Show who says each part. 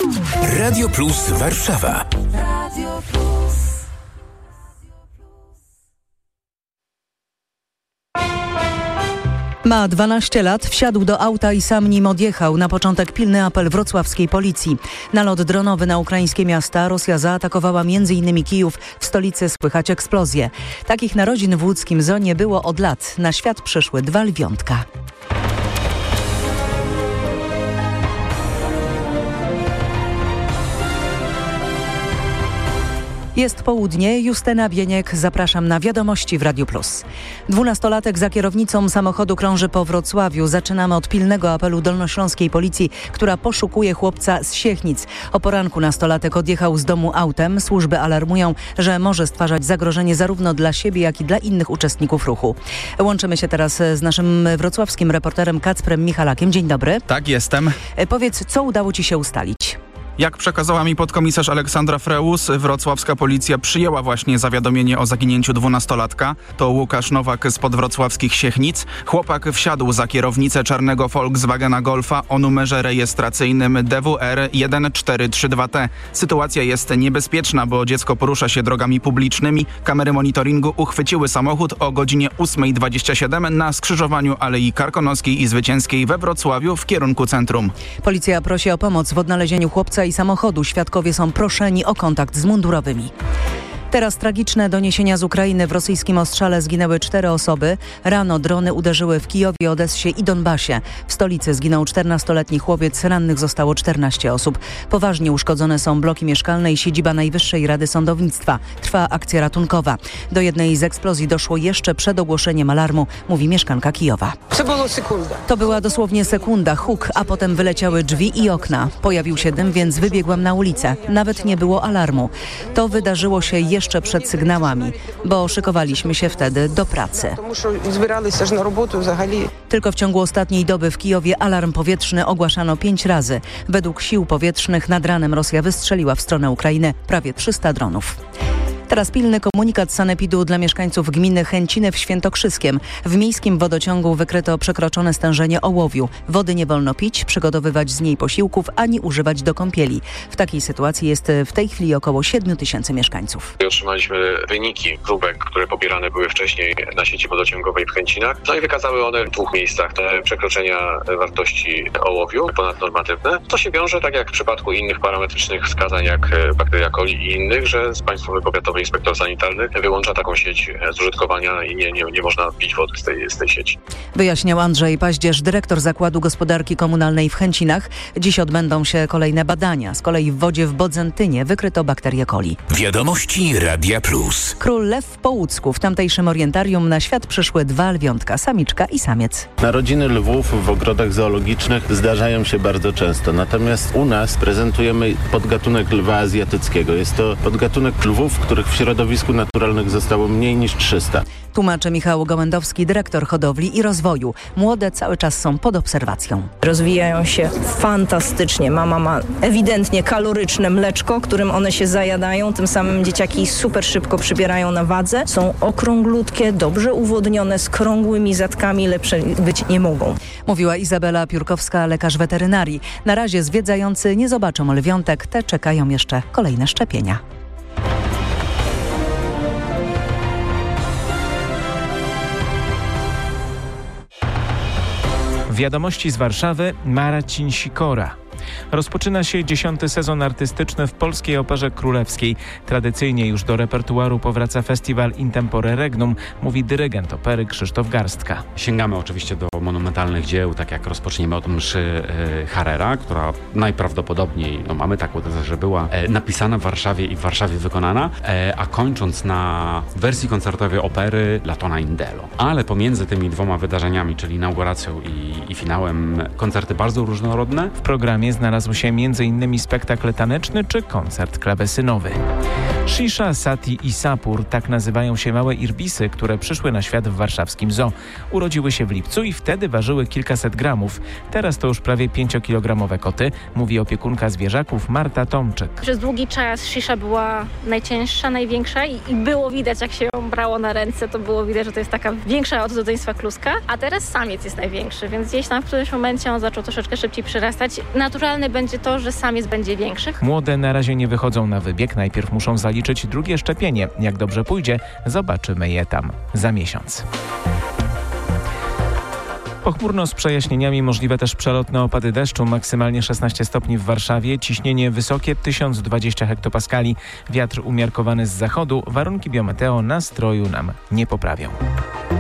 Speaker 1: Radio Plus Warszawa. Radio Plus.
Speaker 2: Ma 12 lat, wsiadł do auta i sam nim odjechał. Na początek pilny apel wrocławskiej policji. Nalot dronowy na ukraińskie miasta. Rosja zaatakowała m.in. Kijów. W stolicy słychać eksplozje. Takich narodzin w łódzkim zoo nie było od lat. Na świat przyszły 2 lwiątka. Jest południe, Justyna Bieniek, zapraszam na Wiadomości w Radiu Plus. 12-latek za kierownicą samochodu krąży po Wrocławiu. Zaczynamy od pilnego apelu dolnośląskiej policji, która poszukuje chłopca z Siechnic. O poranku nastolatek odjechał z domu autem. Służby alarmują, że może stwarzać zagrożenie zarówno dla siebie, jak i dla innych uczestników ruchu. Łączymy się teraz z naszym wrocławskim reporterem Kacprem Michalakiem. Dzień dobry.
Speaker 3: Tak, jestem.
Speaker 2: Powiedz, co udało ci się ustalić?
Speaker 3: Jak przekazała mi podkomisarz Aleksandra Freus, wrocławska policja przyjęła właśnie zawiadomienie o zaginięciu 12-latka. To Łukasz Nowak spod wrocławskich Siechnic. Chłopak wsiadł za kierownicę czarnego Volkswagena Golfa o numerze rejestracyjnym DWR 1432T. Sytuacja jest niebezpieczna, bo dziecko porusza się drogami publicznymi. Kamery monitoringu uchwyciły samochód o godzinie 8:27 na skrzyżowaniu Alei Karkonoskiej i Zwycięskiej we Wrocławiu w kierunku centrum.
Speaker 2: Policja prosi o pomoc w odnalezieniu chłopca i samochodu. Świadkowie są proszeni o kontakt z mundurowymi. Teraz tragiczne doniesienia z Ukrainy. W rosyjskim ostrzale zginęły 4 osoby. Rano drony uderzyły w Kijowie, Odessie i Donbasie. W stolicy zginął 14-letni chłopiec, rannych zostało 14 osób. Poważnie uszkodzone są bloki mieszkalne i siedziba Najwyższej Rady Sądownictwa. Trwa akcja ratunkowa. Do jednej z eksplozji doszło jeszcze przed ogłoszeniem alarmu, mówi mieszkanka Kijowa. To była dosłownie sekunda, huk, a potem wyleciały drzwi i okna. Pojawił się dym, więc wybiegłam na ulicę. Nawet nie było alarmu. To wydarzyło się jeszcze przed sygnałami, bo szykowaliśmy się wtedy do pracy. Tylko w ciągu ostatniej doby w Kijowie alarm powietrzny ogłaszano 5 razy. Według sił powietrznych nad ranem Rosja wystrzeliła w stronę Ukrainy prawie 300 dronów. Teraz pilny komunikat sanepidu dla mieszkańców gminy Chęciny w Świętokrzyskiem. W miejskim wodociągu wykryto przekroczone stężenie ołowiu. Wody nie wolno pić, przygotowywać z niej posiłków, ani używać do kąpieli. W takiej sytuacji jest w tej chwili około 7 000 mieszkańców.
Speaker 4: Otrzymaliśmy wyniki próbek, które pobierane były wcześniej na sieci wodociągowej w Chęcinach. No i wykazały one w 2 miejscach te przekroczenia wartości ołowiu ponadnormatywne. To się wiąże, tak jak w przypadku innych parametrycznych wskazań, jak bakteria coli i innych, że Państwowy Powiatowy Inspektor Sanitarny wyłącza taką sieć z użytkowania i nie można pić wody z tej sieci.
Speaker 2: Wyjaśniał Andrzej Paździerz, dyrektor Zakładu Gospodarki Komunalnej w Chęcinach. Dziś odbędą się kolejne badania. Z kolei w wodzie w Bodzentynie wykryto bakterię coli.
Speaker 1: Wiadomości Radia Plus.
Speaker 2: Król Lew w Połucku. W tamtejszym orientarium na świat przyszły 2 lwiątka, samiczka i samiec.
Speaker 5: Narodziny lwów w ogrodach zoologicznych zdarzają się bardzo często. Natomiast u nas prezentujemy podgatunek lwa azjatyckiego. Jest to podgatunek lwów, których w środowisku naturalnych zostało mniej niż 300.
Speaker 2: Tłumaczy Michał Gołędowski, dyrektor hodowli i rozwoju. Młode cały czas są pod obserwacją.
Speaker 6: Rozwijają się fantastycznie. Mama ma ewidentnie kaloryczne mleczko, którym one się zajadają. Tym samym dzieciaki super szybko przybierają na wadze. Są okrąglutkie, dobrze uwodnione, z krągłymi zatkami, lepsze być nie mogą.
Speaker 2: Mówiła Izabela Piórkowska, lekarz weterynarii. Na razie zwiedzający nie zobaczą lwiątek, te czekają jeszcze kolejne szczepienia.
Speaker 7: Wiadomości z Warszawy, Marcin Sikora. Rozpoczyna się 10. sezon artystyczny w Polskiej Operze Królewskiej. Tradycyjnie już do repertuaru powraca festiwal In Tempore Regnum, mówi dyrygent opery Krzysztof Garstka.
Speaker 8: Sięgamy oczywiście do monumentalnych dzieł, tak jak rozpoczniemy od mszy Harrera, która najprawdopodobniej, mamy taką tezę, że była napisana w Warszawie i w Warszawie wykonana, a kończąc na wersji koncertowej opery Latona Indello. Ale pomiędzy tymi 2 wydarzeniami, czyli inauguracją i finałem, koncerty bardzo różnorodne.
Speaker 7: W programie znalazł się m.in. spektakl taneczny czy koncert klawesynowy. Shisha, Sati i Sapur, tak nazywają się małe irbisy, które przyszły na świat w warszawskim zoo. Urodziły się w lipcu i wtedy ważyły kilkaset gramów. Teraz to już prawie 5-kilogramowe koty, mówi opiekunka zwierzaków Marta Tomczyk.
Speaker 9: Przez długi czas Shisha była najcięższa, największa i było widać, jak się ją brało na ręce, to było widać, że to jest taka większa od rodzeństwa kluska, a teraz samiec jest największy, więc gdzieś tam w którymś momencie on zaczął troszeczkę szybciej przyrastać. Naturalne będzie to, że samiec będzie większy.
Speaker 7: Młode na razie nie wychodzą na wybieg, najpierw muszą zaliczyć drugie szczepienie. Jak dobrze pójdzie, zobaczymy je tam za miesiąc. Pochmurno z przejaśnieniami, możliwe też przelotne opady deszczu, maksymalnie 16 stopni w Warszawie, ciśnienie wysokie 1020 hektopaskali, wiatr umiarkowany z zachodu, warunki biometeo nastroju nam nie poprawią.